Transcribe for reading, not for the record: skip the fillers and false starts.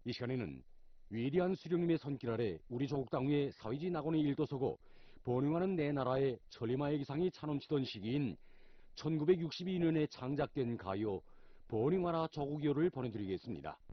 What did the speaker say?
이 시간에는 위대한 수령님의 손길 아래 우리 조국 땅 위에 사회지 낙원의 일도 서고 번영하는 내 나라의 천리마의 기상이 차넘치던 시기인 1962년에 창작된 가요 번영하라 조국이요를 보내드리겠습니다.